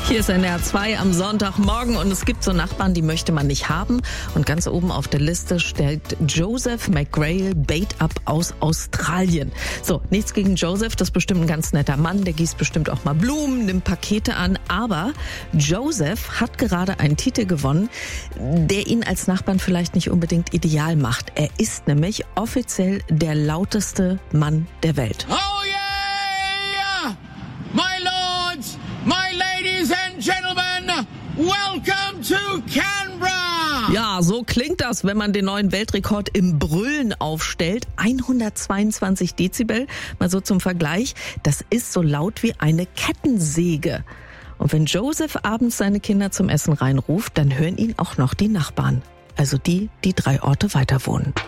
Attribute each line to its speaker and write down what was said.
Speaker 1: Hier ist NDR 2 am Sonntagmorgen und es gibt so Nachbarn, die möchte man nicht haben. Und ganz oben auf der Liste steht Joseph McGrail Bait-Up aus Australien. So, nichts gegen Joseph, das ist bestimmt ein ganz netter Mann, der gießt bestimmt auch mal Blumen, nimmt Pakete an. Aber Joseph hat gerade einen Titel gewonnen, der ihn als Nachbarn vielleicht nicht unbedingt ideal macht. Er ist nämlich offiziell der lauteste Mann der Welt.
Speaker 2: Oh yeah! My lords, my ladies and gentlemen, welcome to Canberra!
Speaker 1: Ja, so klingt das, wenn man den neuen Weltrekord im Brüllen aufstellt. 122 Dezibel, mal so zum Vergleich. Das ist so laut wie eine Kettensäge. Und wenn Joseph abends seine Kinder zum Essen reinruft, dann hören ihn auch noch die Nachbarn. Also die 3 Orte weiter wohnen.